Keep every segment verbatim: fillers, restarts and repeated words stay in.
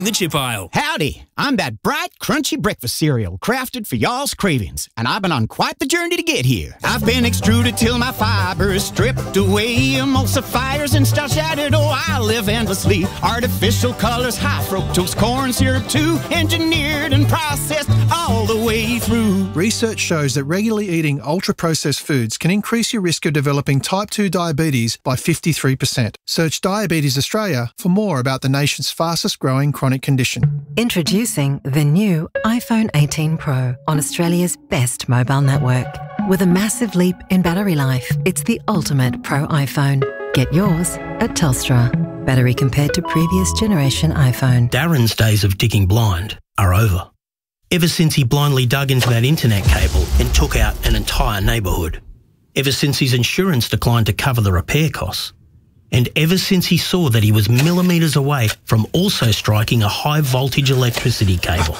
The chip aisle. Howdy, I'm that bright, crunchy breakfast cereal crafted for y'all's cravings, and I've been on quite the journey to get here. I've been extruded till my fibers stripped away, emulsifiers and starch added. Oh, I live endlessly. Artificial colors, high fructose corn syrup too, engineered and processed all the way through. Research shows that regularly eating ultra-processed foods can increase your risk of developing type two diabetes by fifty-three percent. Search Diabetes Australia for more about the nation's fastest-growing chronic condition. Introducing the new iPhone eighteen Pro on Australia's best mobile network. With a massive leap in battery life, it's the ultimate Pro iPhone. Get yours at Telstra. Battery compared to previous generation iPhone. Darren's days of digging blind are over. Ever since he blindly dug into that internet cable and took out an entire neighbourhood. Ever since his insurance declined to cover the repair costs. And ever since he saw that he was millimetres away from also striking a high-voltage electricity cable.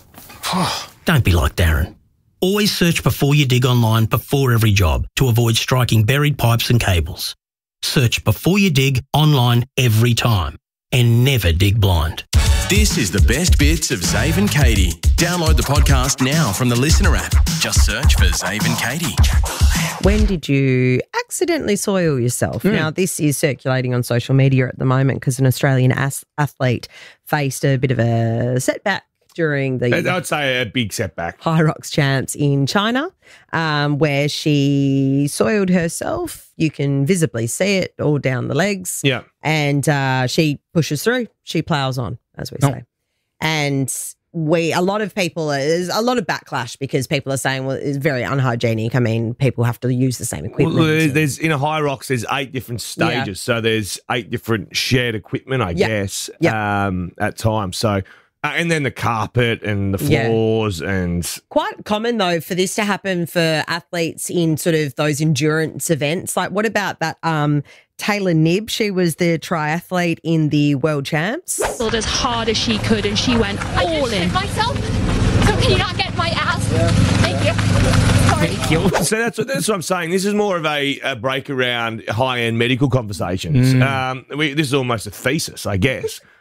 Don't be like Darren. Always search before you dig online before every job to avoid striking buried pipes and cables. Search before you dig online every time and never dig blind. This is the best bits of Zave and Katie. Download the podcast now from the Listener app. Just search for Zave and Katie. When did you accidentally soil yourself? Mm. Now, this is circulating on social media at the moment because an Australian as- athlete faced a bit of a setback during the I'd say a big setback. High Rocks Champs in China, um, where she soiled herself. You can visibly see it all down the legs. Yeah. And uh, she pushes through. She plows on, as we say. Oh. And we, a lot of people, there's a lot of backlash because people are saying, well, it's very unhygienic. I mean, people have to use the same equipment. Well, there's, there's in a High Rocks, there's eight different stages. Yeah. So there's eight different shared equipment, I yep. guess, yep. Um, at times. So, uh, and then the carpet and the floors yeah. and... Quite common, though, for this to happen for athletes in sort of those endurance events. Like, what about that um, Taylor Knibb? She was the triathlete in the World Champs. Wrestled as hard as she could, and she went all I just in. myself. So can you not get my ass? Yeah. Thank you. Sorry. Thank you. So that's what, that's what I'm saying. This is more of a, a break around high-end medical conversations. Mm. Um, we, this is almost a thesis, I guess.